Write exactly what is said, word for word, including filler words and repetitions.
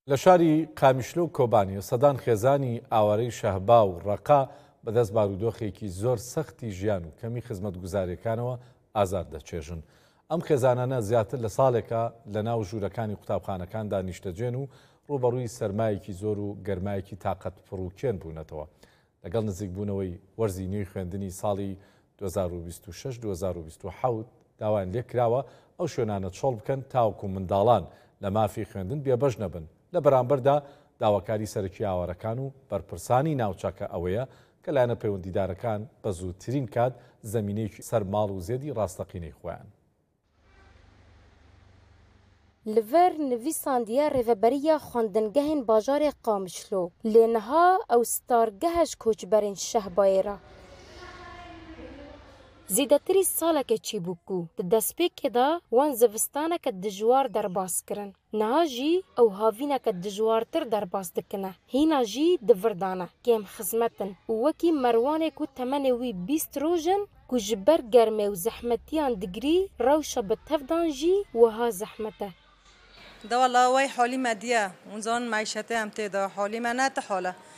لە شاری قامیشلە و کۆبانیە سەدان خێزانی ئاوارەی شەهبا و ڕەقا بەدەست بارودۆخێکی زۆر سەختی ژیان و کەمی خزمەت گوزاریەکانەوە ئازار دەچێژن. ئەم خێزانانە زیاتر لە ساڵێکە لە ناو ژوورەکانی قوتابخانەکاندا نیشتەجێن و ڕوبەڕووی سەرمایەکی زۆر و گەرمایەکی تااقەت فڕوکێن بوونەتەوە. لەگەڵ نزیکبوونەوەی وەرزی نوێی خوێندنی ساڵی دوو هەزار و بیست و شەش دوو هەزار و بیست و حەوت داوایان لێ کراوە ئەو شوێنانە چۆڵ بکەن تاوەکو منداڵان لە مافی خوێندن بێبەش نەبن. لە بەرامبەردا داواکاری سەرەکی ئاوارەکان و بەرپرسانی ناوچەکە ئەوەیە کە لایەنە پەیوەندیدارەکان بە زووترین کات زەمینەیەکی سەر ماڵ و زێدی ڕاستەقینەی خۆیان. لەڤەر نویساندیە ڕێڤەبەریە خوێندنگەهên باژارê قامیشلۆ لێنەها ئەو ستارگەهەش کۆچبەرên شەهبایێرە. زیدەتری ساڵێکە چیبووکو di destpêkê de wan zivistaneke dijwar derbas kirin. Niha jî ew havîneke dijwartir derbas dikine. Hîna jî di vir dane kêm xizmetin û wekî merwanê ku temenê wî bîst roj in ku ji ber germê û zehmetiyan digirî rewşa bi tevdan jî wiha zehmet e. ده والله وای حالی مدیه اون زمان معیشته هم تیدا حالی من نه حاله